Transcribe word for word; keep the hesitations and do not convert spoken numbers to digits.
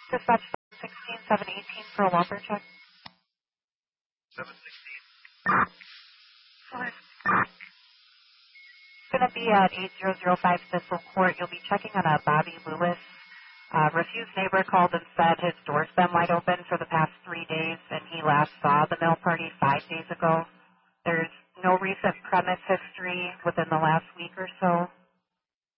Dispatch sixteen seven eighteen for a welfare check. seven sixteen. It's going to be at eight zero zero five Thistle Court. You'll be checking on a Bobby Lewis. Uh, refused neighbor called and said his door's been wide open for the past three days, and he last saw the mail party five days ago. There's no recent premise history within the last week or so.